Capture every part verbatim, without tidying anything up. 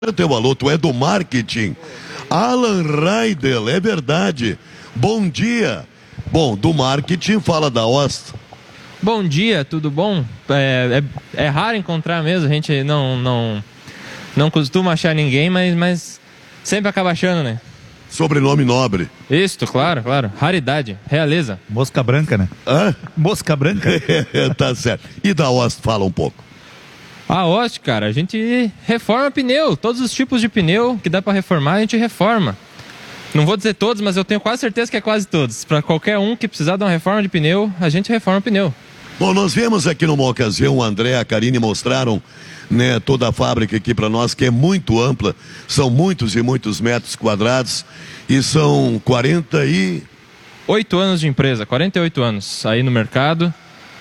teu alô, tu é do marketing. Alan Raidel, é verdade. Bom dia. Bom, do marketing fala da Ost. Bom dia, tudo bom? É, é, é raro encontrar mesmo, a gente não, não, não costuma achar ninguém, mas, mas sempre acaba achando, né? Sobrenome nobre. Isso, claro, claro. Raridade, realeza. Mosca branca, né? Hã? Mosca branca. Tá certo. E da Ost, fala um pouco. A Ost, cara, a gente reforma pneu. Todos os tipos de pneu que dá para reformar, a gente reforma. Não vou dizer todos, mas eu tenho quase certeza que é quase todos. Para qualquer um que precisar de uma reforma de pneu, a gente reforma pneu. Bom, nós viemos aqui numa ocasião, o André e a Karine mostraram, né, toda a fábrica aqui para nós, que é muito ampla. São muitos e muitos metros quadrados e são quarenta e... oito anos de empresa, quarenta e oito anos aí no mercado.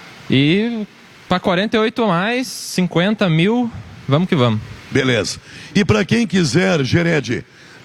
E para quarenta e oito a mais, cinquenta mil, vamos que vamos. Beleza. E para quem quiser, Gered,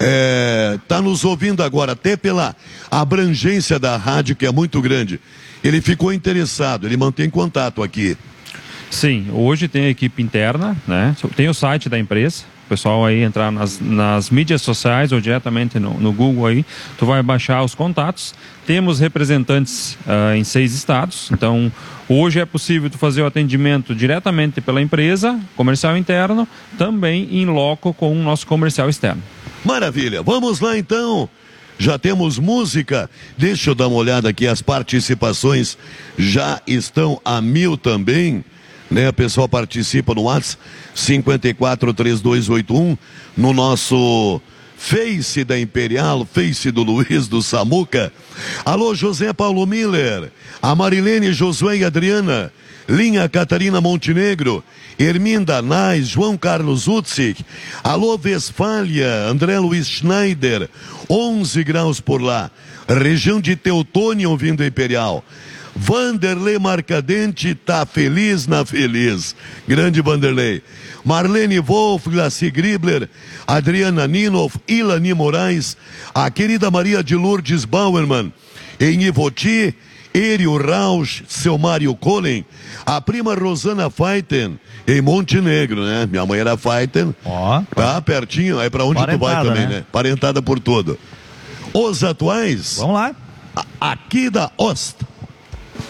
é, tá nos ouvindo agora, até pela abrangência da rádio, que é muito grande, ele ficou interessado, ele mantém contato aqui. Sim, hoje tem a equipe interna, né? Tem o site da empresa. O pessoal aí entrar nas, nas mídias sociais ou diretamente no, no Google aí, tu vai baixar os contatos. Temos representantes uh, em seis estados, então hoje é possível tu fazer o atendimento diretamente pela empresa, comercial interno, também em loco com o nosso comercial externo. Maravilha, vamos lá então. Já temos música, deixa eu dar uma olhada aqui, as participações já estão a mil também. Né, o pessoal participa no WhatsApp cinco quatro três dois oito um, no nosso Face da Imperial, Face do Luiz do Samuca. Alô, José Paulo Miller, a Marilene, Josué e Adriana, Linha Catarina Montenegro, Herminda Nais, João Carlos Utzik, alô Westfália, André Luiz Schneider, onze graus por lá, região de Teutônia ouvindo a Imperial. Vanderlei Marcadente tá feliz na feliz. Grande Vanderlei. Marlene Wolf, Glaci Gribler, Adriana Ninoff, Ilani Moraes, a querida Maria de Lourdes Bauerman, em Ivoti, Erio Rausch, seu Mário Collen, a prima Rosana Feiten, em Montenegro, né? Minha mãe era Feiten. Ó. Tá pertinho, é pra onde tu vai também, né? né? Parentada por tudo. Os atuais. Vamos lá. Aqui da Ost.